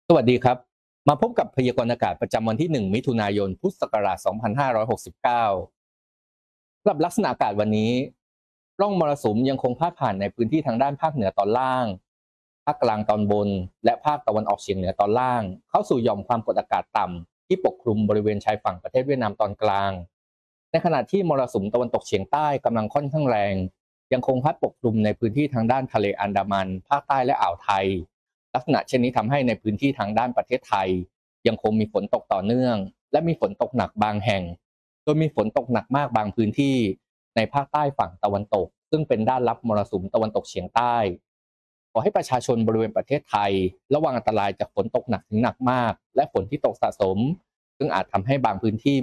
สวัสดีครับ มาพบกับพยากรณ์อากาศประจำวันที่ 1 มิถุนายน พุทธศักราช 2569สำหรับลักษณะอากาศวันนี้ร่องมรสุมยังคงพาดผ่านในพื้นที่ทางด้านภาคเหนือตอนล่าง ภาคกลางตอนบน และภาคตะวันออกเฉียงเหนือตอนล่าง เข้าสู่หย่อมความกดอากาศต่ำที่ปกคลุมบริเวณชายฝั่งประเทศเวียดนามตอนกลาง ในขณะที่มรสุมตะวันตกเฉียงใต้กำลังค่อนข้างแรง ยังคงพัดปกคลุมในพื้นที่ทางด้านทะเลอันดามัน ภาคใต้และอ่าวไทย ลักษณะเช่นนี้ทำให้ในพื้นที่ทางด้านประเทศไทยยังคงมีฝนตกต่อเนื่องและมีฝนตกหนักบางแห่งโดยมีฝนตกหนักมากบางพื้นที่ในภาคใต้ฝั่งตะวันตกซึ่งเป็นด้านรับมรสุมตะวันตกเฉียงใต้ขอให้ประชาชนบริเวณประเทศไทยระวังอันตรายจากฝนตกหนักถึงหนักมากและฝนที่ตกสะสมซึ่งอาจทำให้บางพื้นที่